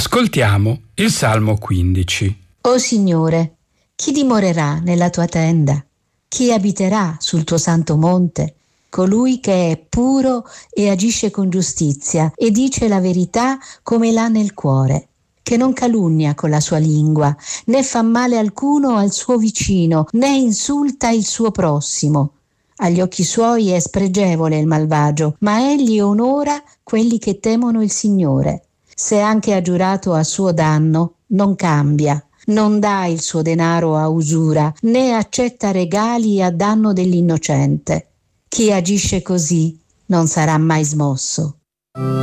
Ascoltiamo il Salmo 15. O Signore, chi dimorerà nella tua tenda? Chi abiterà sul tuo santo monte? Colui che è puro e agisce con giustizia e dice la verità come l'ha nel cuore, che non calunnia con la sua lingua, né fa male alcuno al suo vicino, né insulta il suo prossimo. Agli occhi suoi è spregevole il malvagio, ma egli onora quelli che temono il Signore. Se anche ha giurato a suo danno, non cambia. Non dà il suo denaro a usura, né accetta regali a danno dell'innocente. Chi agisce così non sarà mai smosso.